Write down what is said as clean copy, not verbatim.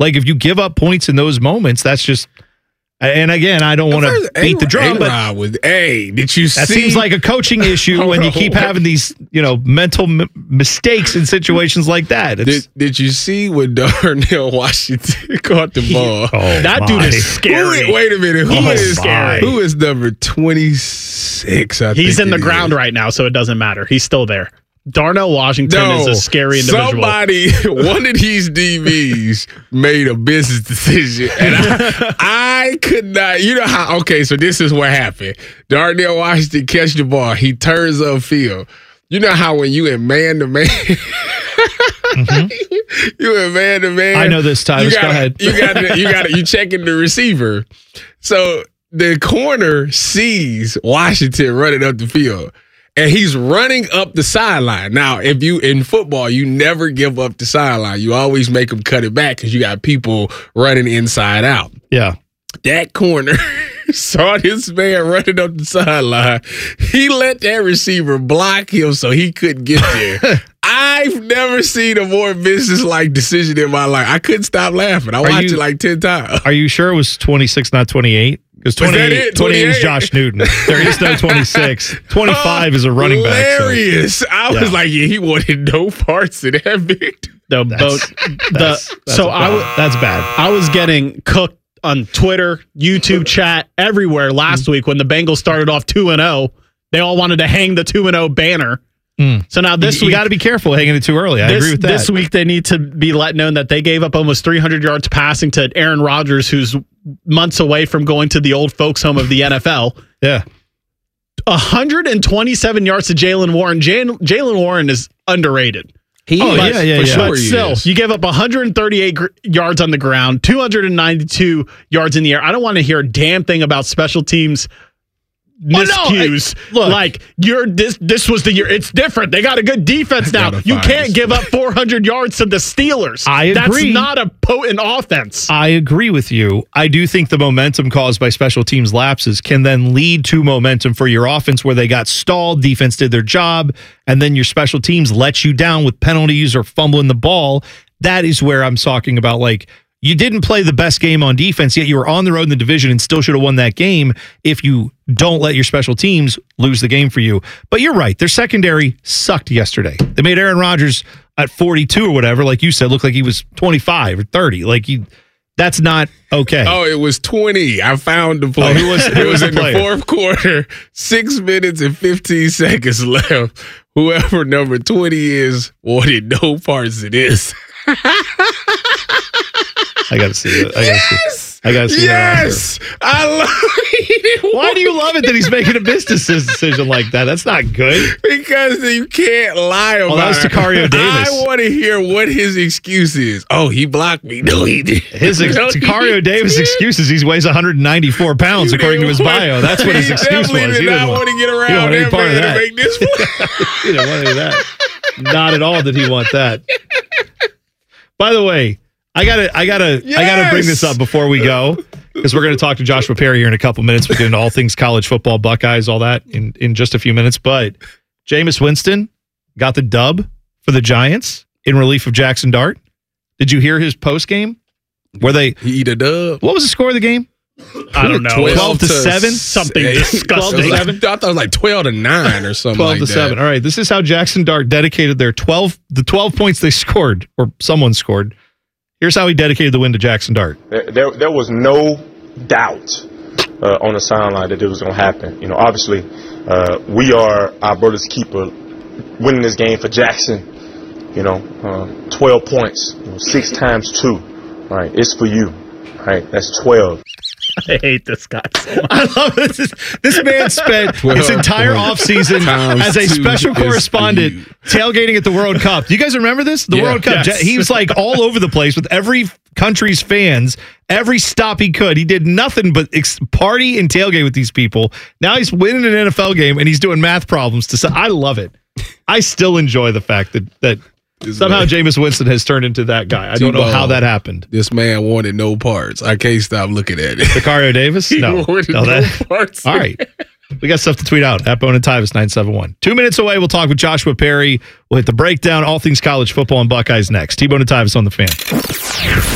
Like, if you give up points in those moments, that's just. And again, I don't want to beat the drum, but did you see? That seems like a coaching issue when you keep having these, mental mistakes in situations like that. Did you see when Darnell Washington caught the ball? That dude is scary. Wait a minute. He is scary. Who is number 26? He's in the ground right now, so it doesn't matter. He's still there. Darnell Washington is a scary individual. Somebody, one of these DBs made a business decision, and I could not. You know how? Okay, so this is what happened. Darnell Washington catch the ball. He turns upfield. You know how when you in man-to-man, you in man-to-man. I know this, Tyvis. Go ahead. You checking the receiver. So the corner sees Washington running up the field. And he's running up the sideline. Now, if you in football, you never give up the sideline. You always make them cut it back because you got people running inside out. Yeah. That corner saw this man running up the sideline. He let that receiver block him so he couldn't get there. I've never seen a more business-like decision in my life. I couldn't stop laughing. I watched it like 10 times. Are you sure it was 26, not 28? Because 28 is Josh Newton. There is no 26. 25 is a running back. Hilarious. So. I was like, he wanted no parts of that bit. That's bad. I was getting cooked on Twitter, YouTube chat, everywhere last week when the Bengals started off 2-0. They all wanted to hang the 2-0 banner. So now this week, you got to be careful hanging it too early. I agree with that. This week they need to be let known that they gave up almost 300 yards passing to Aaron Rodgers, who's months away from going to the old folks home of the NFL. Yeah. 127 yards to Jaylen Warren. Jaylen Warren is underrated. But still, you give up 138 yards on the ground, 292 yards in the air. I don't want to hear a damn thing about special teams miscues. This was the year. It's different. They got a good defense now. You can't give up 400 yards to the Steelers. I agree. That's not a potent offense. I agree with you. I do think the momentum caused by special teams lapses can then lead to momentum for your offense where they got stalled, defense did their job, and then your special teams let you down with penalties or fumbling the ball. That is where I'm talking about, like, you didn't play the best game on defense, yet you were on the road in the division and still should have won that game if you don't let your special teams lose the game for you. But you're right. Their secondary sucked yesterday. They made Aaron Rodgers at 42 or whatever, like you said, look like he was 25 or 30. That's not okay. Oh, it was 20. I found the play. It was in the fourth quarter. 6 minutes and 15 seconds left. Whoever number 20 is wanted no parts of this. I got to see it. I got to see Yes! I love it. Why do you love it that he's making a business decision like that? That's not good. Because you can't lie about it. That was Tacario Davis. I want to hear what his excuse is. Oh, he blocked me. No, he didn't. Tacario Davis' excuse is he weighs 194 pounds, according to his bio. That's what his excuse was. He didn't want to get around that man to make this one. He didn't want any of that. Not at all did he want that. By the way, I gotta bring this up before we go, because we're going to talk to Joshua Perry here in a couple minutes. We'll get into all things college football, Buckeyes, all that in just a few minutes. But Jameis Winston got the dub for the Giants in relief of Jackson Dart. Did you hear his post game? Where he eat a dub? What was the score of the game? I don't know. 12-7? Something disgusting. I thought it was like 12-9 or something. 12-7. All right. This is how Jackson Dart dedicated the 12 points they scored, or someone scored. Here's how he dedicated the win to Jackson Dart. There was no doubt on the sideline that it was going to happen. Obviously, we are our brother's keeper. Winning this game for Jackson, 12 points, 6 times 2. Right, it's for you. Right, that's 12. I hate this guy so much. I love this. This man spent his entire offseason as a special correspondent tailgating at the World Cup. Do you guys remember this? The World Cup. Yes. He was like all over the place with every country's fans, every stop he could. He did nothing but party and tailgate with these people. Now he's winning an NFL game and he's doing math problems. I love it. I still enjoy the fact that somehow Jameis Winston has turned into that guy. I don't know how that happened. This man wanted no parts. I can't stop looking at it. Tacario Davis? No. No parts. All right. We got stuff to tweet out at Bone and Tyvis 971. 2 minutes away, we'll talk with Joshua Perry. We'll hit the breakdown, all things college football and Buckeyes next. T-Bone and Tyvis on the Fan.